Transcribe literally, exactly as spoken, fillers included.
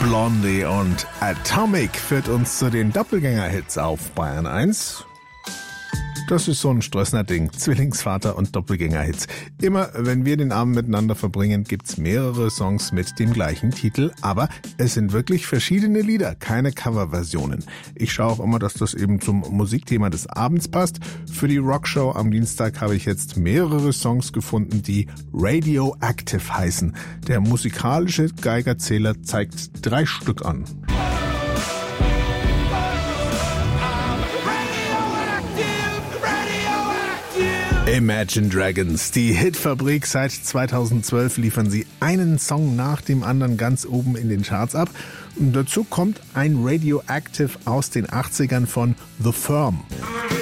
Blondie und Atomic führt uns zu den Doppelgänger-Hits auf Bayern eins. Das ist so ein Strössner-Ding, Zwillingsvater und Doppelgänger-Hits. Immer, wenn wir den Abend miteinander verbringen, gibt's mehrere Songs mit dem gleichen Titel, aber es sind wirklich verschiedene Lieder, keine Coverversionen. Ich schaue auch immer, dass das eben zum Musikthema des Abends passt. Für die Rockshow am Dienstag habe ich jetzt mehrere Songs gefunden, die Radioactive heißen. Der musikalische Geigerzähler zeigt drei Stück an. Imagine Dragons, die Hitfabrik. Seit zweitausendzwölf liefern sie einen Song nach dem anderen ganz oben in den Charts ab. Und dazu kommt ein Radioactive aus den achtzigern von The Firm.